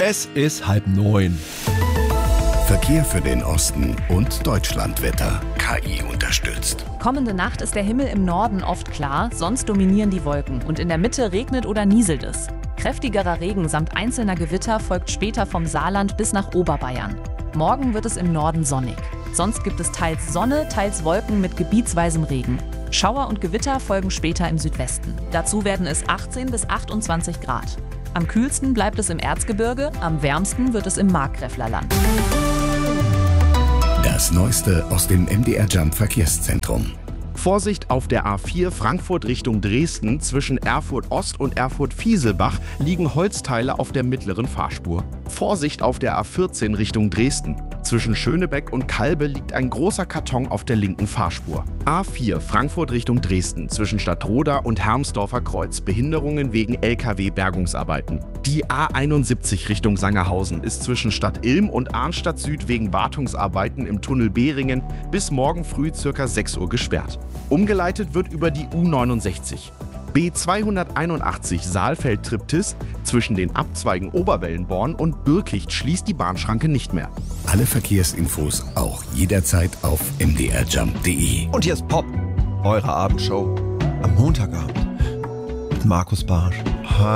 Es ist 8:30. Verkehr für den Osten und Deutschlandwetter. KI unterstützt. Kommende Nacht ist der Himmel im Norden oft klar, sonst dominieren die Wolken und in der Mitte regnet oder nieselt es. Kräftigerer Regen samt einzelner Gewitter folgt später vom Saarland bis nach Oberbayern. Morgen wird es im Norden sonnig. Sonst gibt es teils Sonne, teils Wolken mit gebietsweisem Regen. Schauer und Gewitter folgen später im Südwesten. Dazu werden es 18 bis 28 Grad. Am kühlsten bleibt es im Erzgebirge, am wärmsten wird es im Markgräflerland. Das Neueste aus dem MDR Jump Verkehrszentrum. Vorsicht auf der A4 Frankfurt Richtung Dresden. Zwischen Erfurt Ost und Erfurt Fieselbach liegen Holzteile auf der mittleren Fahrspur. Vorsicht auf der A14 Richtung Dresden. Zwischen Schönebeck und Kalbe liegt ein großer Karton auf der linken Fahrspur. A4 Frankfurt Richtung Dresden. Zwischen Stadtroda und Hermsdorfer Kreuz. Behinderungen wegen LKW-Bergungsarbeiten. Die A71 Richtung Sangerhausen ist zwischen Stadt Ilm und Arnstadt Süd wegen Wartungsarbeiten im Tunnel Behringen bis morgen früh ca. 6 Uhr gesperrt. Umgeleitet wird über die U69. B281 Saalfeld-Triptis zwischen den Abzweigen Oberwellenborn und Birkicht schließt die Bahnschranke nicht mehr. Alle Verkehrsinfos auch jederzeit auf mdrjump.de. Und hier ist Pop, eure Abendshow am Montagabend mit Markus Barsch.